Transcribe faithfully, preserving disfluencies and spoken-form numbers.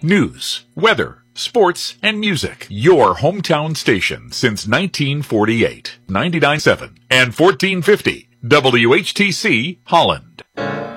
news, weather, sports, and music. Your hometown station since nineteen forty-eight. ninety-nine point seven and fourteen fifty W H T C Holland.